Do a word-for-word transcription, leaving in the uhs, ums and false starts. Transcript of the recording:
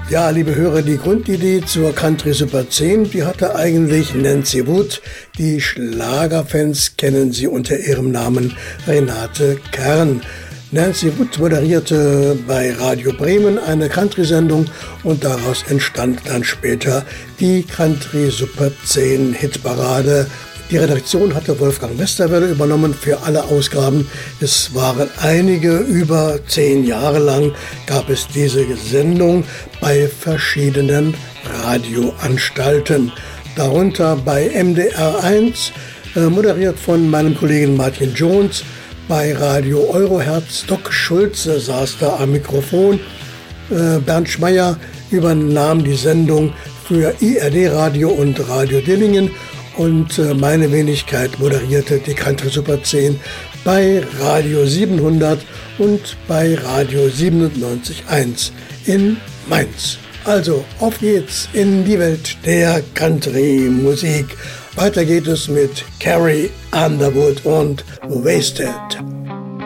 Ja, liebe Hörer, die Grundidee zur Country Super zehn, die hatte eigentlich Nancy Wood. Die Schlagerfans kennen sie unter ihrem Namen Renate Kern. Nancy Wood moderierte bei Radio Bremen eine Country-Sendung und daraus entstand dann später die Country Super zehn Hitparade. Die Redaktion hatte Wolfgang Westerwelle übernommen für alle Ausgaben. Es waren einige, über zehn Jahre lang gab es diese Sendung bei verschiedenen Radioanstalten. Darunter bei M D R eins, äh, moderiert von meinem Kollegen Martin Jones. Bei Radio Eurohertz, Doc Schulze saß da am Mikrofon. Äh, Bernd Schmeyer übernahm die Sendung für I R D-Radio und Radio Dillingen. Und meine Wenigkeit moderierte die Country Super zehn bei Radio siebenhundert und bei Radio siebenundneunzig Komma eins in Mainz. Also auf geht's in die Welt der Country-Musik. Weiter geht es mit Carrie Underwood und Wasted.